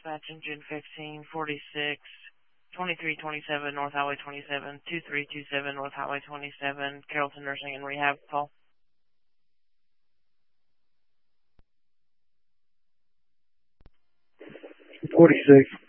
Dispatch engine fixing 46, 2327 North Highway 27, 2327 North Highway 27, Carrollton Nursing and Rehab, call. 46.